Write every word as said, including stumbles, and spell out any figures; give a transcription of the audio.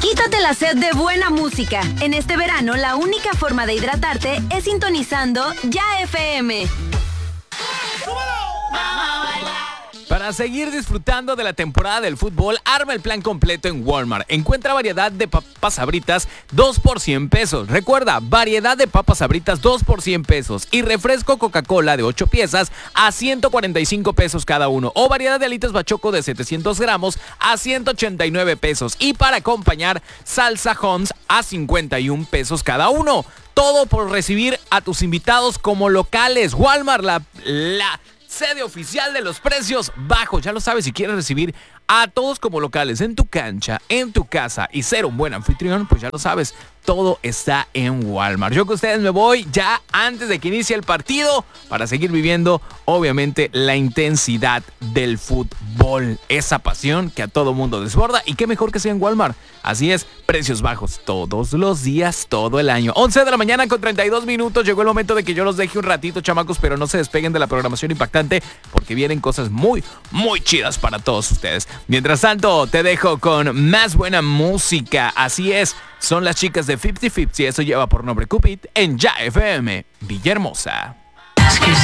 Quítate la sed de buena música. En este verano, la única forma de hidratarte es sintonizando Ya F M. Para seguir disfrutando de la temporada del fútbol, arma el plan completo en Walmart. Encuentra variedad de papas Sabritas dos por cien pesos. Recuerda, variedad de papas Sabritas dos por cien pesos. Y refresco Coca-Cola de ocho piezas a ciento cuarenta y cinco pesos cada uno. O variedad de alitas Bachoco de setecientos gramos a ciento ochenta y nueve pesos. Y para acompañar, salsa Holmes a cincuenta y un pesos cada uno. Todo por recibir a tus invitados como locales. Walmart, la... la sede oficial de los precios bajos. Ya lo sabes, si quieres recibir a todos como locales en tu cancha, en tu casa y ser un buen anfitrión, pues ya lo sabes, todo está en Walmart. Yo con ustedes me voy ya antes de que inicie el partido para seguir viviendo, obviamente, la intensidad del fútbol. Esa pasión que a todo mundo desborda y qué mejor que sea en Walmart. Así es, precios bajos todos los días, todo el año. once de la mañana con treinta y dos minutos. Llegó el momento de que yo los deje un ratito, chamacos, pero no se despeguen de la programación impactante porque vienen cosas muy, muy chidas para todos ustedes. Mientras tanto, te dejo con más buena música. Así es, son las chicas de cincuenta cincuenta y eso lleva por nombre Cupid en Ya F M, Villahermosa.